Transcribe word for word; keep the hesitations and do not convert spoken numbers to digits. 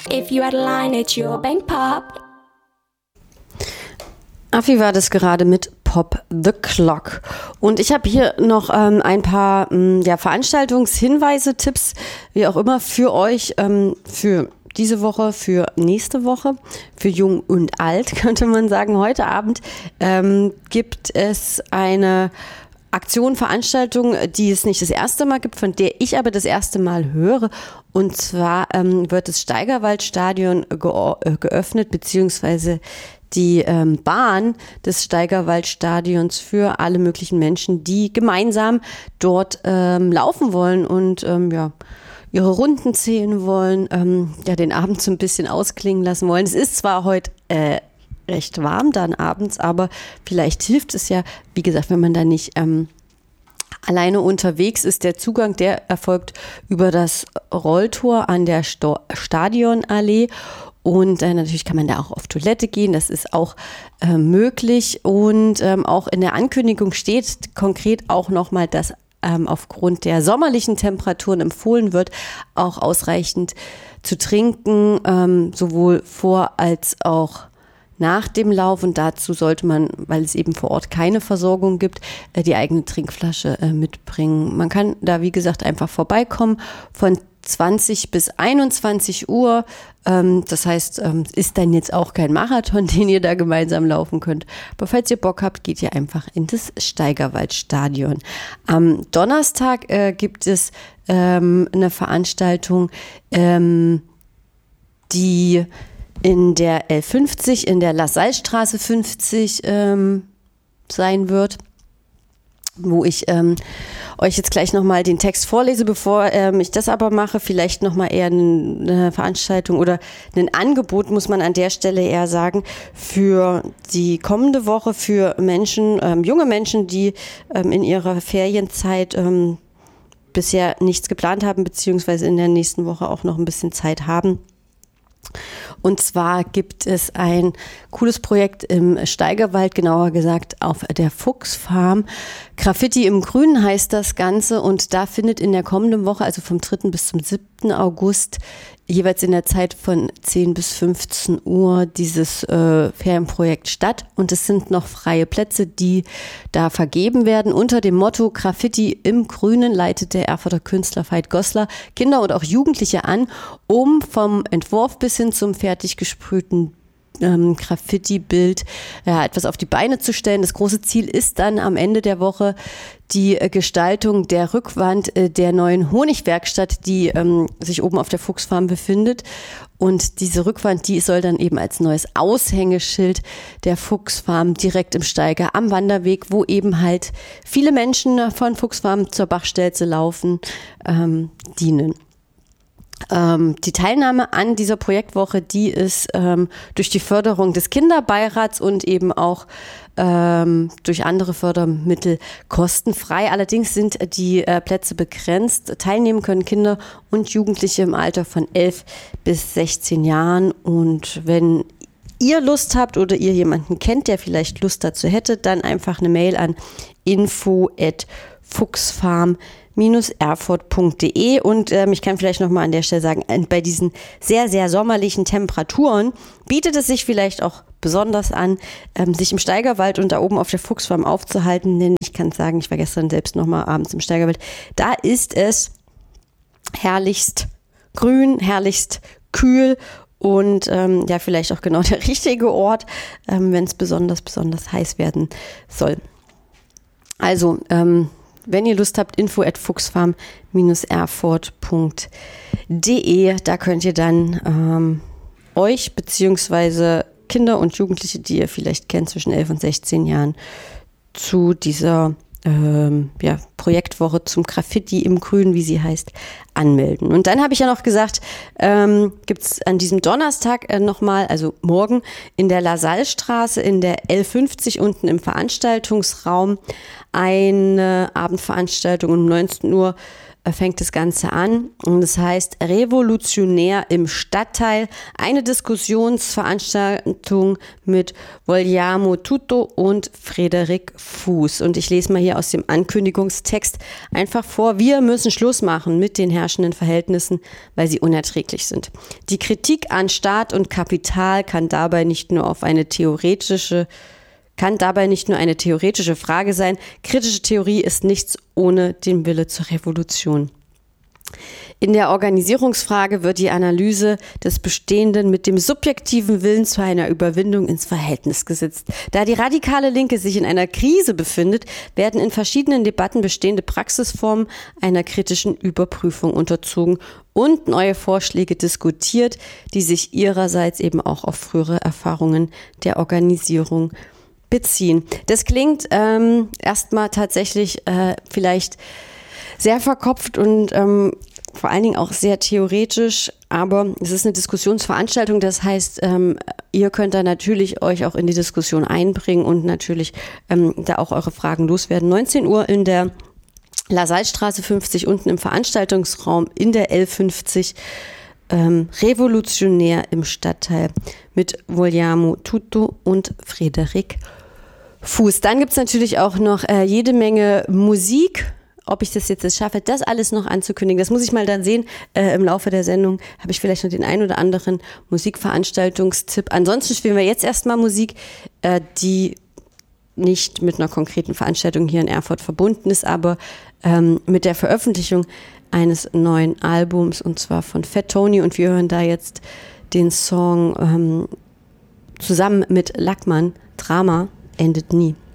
If you had a line, it's your bank pop. Affi war das gerade mit Pop the Clock. Und ich habe hier noch ähm, ein paar ähm, ja, Veranstaltungshinweise, Tipps, wie auch immer, für euch, ähm, für diese Woche, für nächste Woche, für Jung und Alt, könnte man sagen. Heute Abend ähm, gibt es eine Aktion, Veranstaltung, die es nicht das erste Mal gibt, von der ich aber das erste Mal höre. Und zwar ähm, wird das Steigerwaldstadion ge- äh, geöffnet, beziehungsweise die ähm, Bahn des Steigerwaldstadions für alle möglichen Menschen, die gemeinsam dort ähm, laufen wollen und ähm, ja, ihre Runden zählen wollen, ähm, ja, den Abend so ein bisschen ausklingen lassen wollen. Es ist zwar heute äh, recht warm dann abends, aber vielleicht hilft es ja, wie gesagt, wenn man da nicht ähm, alleine unterwegs ist. Der Zugang, der erfolgt über das Rolltor an der Sto- Stadionallee. Und äh, natürlich kann man da auch auf Toilette gehen, das ist auch äh, möglich. Und ähm, auch in der Ankündigung steht konkret auch nochmal, dass ähm, aufgrund der sommerlichen Temperaturen empfohlen wird, auch ausreichend zu trinken, ähm, sowohl vor als auch nach dem Lauf. Und dazu sollte man, weil es eben vor Ort keine Versorgung gibt, äh, die eigene Trinkflasche äh, mitbringen. Man kann da, wie gesagt, einfach vorbeikommen von zwanzig bis einundzwanzig Uhr. Ähm, das heißt, ähm, ist dann jetzt auch kein Marathon, den ihr da gemeinsam laufen könnt. Aber falls ihr Bock habt, geht ihr einfach in das Steigerwaldstadion. Am Donnerstag äh, gibt es ähm, eine Veranstaltung, ähm, die in der L fünfzig, in der Lassallestraße fünfzig ähm, sein wird, wo ich ähm, euch jetzt gleich nochmal den Text vorlese, bevor ähm, ich das aber mache. Vielleicht nochmal eher eine Veranstaltung oder ein Angebot, muss man an der Stelle eher sagen, für die kommende Woche für Menschen, ähm, junge Menschen, die ähm, in ihrer Ferienzeit ähm, bisher nichts geplant haben, beziehungsweise in der nächsten Woche auch noch ein bisschen Zeit haben. Und zwar gibt es ein cooles Projekt im Steigerwald, genauer gesagt auf der Fuchsfarm. Graffiti im Grünen heißt das Ganze und da findet in der kommenden Woche, also vom dritten bis zum siebten August, jeweils in der Zeit von zehn bis fünfzehn Uhr dieses äh, Ferienprojekt statt. Und es sind noch freie Plätze, die da vergeben werden. Unter dem Motto Graffiti im Grünen leitet der Erfurter Künstler Veit Goslar Kinder und auch Jugendliche an, um vom Entwurf bis hin zum fertig gesprühten Ähm, Graffiti-Bild ja, etwas auf die Beine zu stellen. Das große Ziel ist dann am Ende der Woche die äh, Gestaltung der Rückwand äh, der neuen Honigwerkstatt, die ähm, sich oben auf der Fuchsfarm befindet. Und diese Rückwand, die soll dann eben als neues Aushängeschild der Fuchsfarm direkt im Steiger am Wanderweg, wo eben halt viele Menschen von Fuchsfarm zur Bachstelze laufen, ähm, dienen. Ähm, die Teilnahme an dieser Projektwoche, die ist ähm, durch die Förderung des Kinderbeirats und eben auch ähm, durch andere Fördermittel kostenfrei. Allerdings sind die äh, Plätze begrenzt. Teilnehmen können Kinder und Jugendliche im Alter von elf bis sechzehn Jahren. Und wenn ihr Lust habt oder ihr jemanden kennt, der vielleicht Lust dazu hätte, dann einfach eine Mail an info at fuchsfarm erfurt punkt de und ähm, ich kann vielleicht nochmal an der Stelle sagen, bei diesen sehr, sehr sommerlichen Temperaturen bietet es sich vielleicht auch besonders an, ähm, sich im Steigerwald und da oben auf der Fuchsfarm aufzuhalten, denn ich kann sagen, ich war gestern selbst nochmal abends im Steigerwald, da ist es herrlichst grün, herrlichst kühl und ähm, ja, vielleicht auch genau der richtige Ort, ähm, wenn es besonders, besonders heiß werden soll. Also, ähm, wenn ihr Lust habt, info at fuchsfarm erfurt punkt de, da könnt ihr dann ähm, euch beziehungsweise Kinder und Jugendliche, die ihr vielleicht kennt, zwischen elf und sechzehn Jahren, zu dieser ähm, ja, Projektwoche zum Graffiti im Grün, wie sie heißt, anmelden. Und dann habe ich ja noch gesagt, ähm, gibt es an diesem Donnerstag äh, nochmal, also morgen, in der Lassallestraße in der L fünfzig unten im Veranstaltungsraum eine Abendveranstaltung um neunzehn Uhr fängt das Ganze an und es heißt Revolutionär im Stadtteil, eine Diskussionsveranstaltung mit Vogliamo Tutto und Frederik Fuß. Und ich lese mal hier aus dem Ankündigungstext einfach vor: Wir müssen Schluss machen mit den herrschenden Verhältnissen, weil sie unerträglich sind. Die Kritik an Staat und Kapital kann dabei nicht nur auf eine theoretische kann dabei nicht nur eine theoretische Frage sein. Kritische Theorie ist nichts ohne den Wille zur Revolution. In der Organisierungsfrage wird die Analyse des Bestehenden mit dem subjektiven Willen zu einer Überwindung ins Verhältnis gesetzt. Da die radikale Linke sich in einer Krise befindet, werden in verschiedenen Debatten bestehende Praxisformen einer kritischen Überprüfung unterzogen und neue Vorschläge diskutiert, die sich ihrerseits eben auch auf frühere Erfahrungen der Organisierung beziehen. Das klingt ähm, erstmal tatsächlich äh, vielleicht sehr verkopft und ähm, vor allen Dingen auch sehr theoretisch, aber es ist eine Diskussionsveranstaltung, das heißt, ähm, ihr könnt da natürlich euch auch in die Diskussion einbringen und natürlich ähm, da auch eure Fragen loswerden. neunzehn Uhr in der Lasallstraße fünfzig, unten im Veranstaltungsraum in der L fünfzig. Ähm, Revolutionär im Stadtteil mit Vogliamo Tutto und Frederik Fuß. Dann gibt es natürlich auch noch äh, jede Menge Musik. Ob ich das jetzt schaffe, das alles noch anzukündigen, das muss ich mal dann sehen. Äh, im Laufe der Sendung habe ich vielleicht noch den ein oder anderen Musikveranstaltungstipp. Ansonsten spielen wir jetzt erstmal Musik, äh, die nicht mit einer konkreten Veranstaltung hier in Erfurt verbunden ist, aber ähm, mit der Veröffentlichung eines neuen Albums, und zwar von Fat Tony, und wir hören da jetzt den Song ähm, zusammen mit Lackmann, Drama endet nie.